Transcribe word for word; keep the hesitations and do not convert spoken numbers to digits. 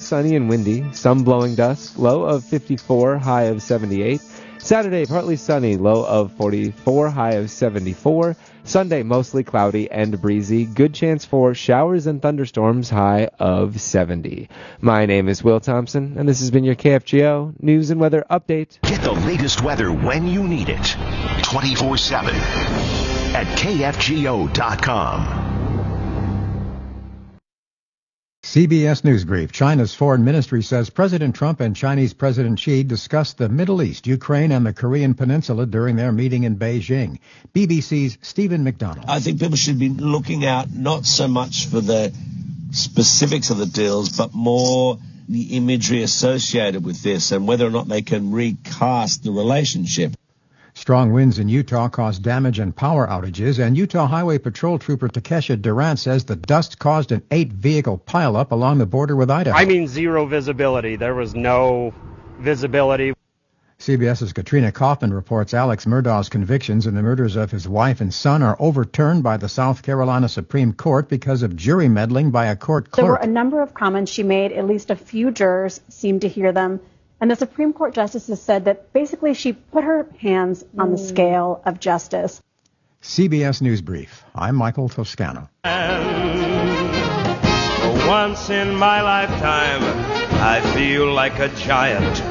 sunny and windy, some blowing dust, low of fifty-four, high of seventy-eight. Saturday, partly sunny, low of forty-four, high of seventy-four. Sunday, mostly cloudy and breezy. Good chance for showers and thunderstorms, high of seventy. My name is Will Thompson, and this has been your K F G O News and Weather Update. Get the latest weather when you need it. twenty-four seven at K F G O dot com. C B S News Brief. China's foreign ministry says President Trump and Chinese President Xi discussed the Middle East, Ukraine, and the Korean Peninsula during their meeting in Beijing. B B C's Stephen McDonald. I think people should be looking out not so much for the specifics of the deals, but more the imagery associated with this and whether or not they can recast the relationship. Strong winds in Utah caused damage and power outages, and Utah Highway Patrol Trooper Takesha Durant says the dust caused an eight-vehicle pileup along the border with Idaho. I mean zero visibility. There was no visibility. CBS's Katrina Kaufman reports Alex Murdaugh's convictions in the murders of his wife and son are overturned by the South Carolina Supreme Court because of jury meddling by a court clerk. There were a number of comments she made. At least a few jurors seemed to hear them. And the Supreme Court justices said that basically she put her hands on the scale of justice. C B S News Brief. I'm Michael Toscano. And once in my lifetime, I feel like a giant.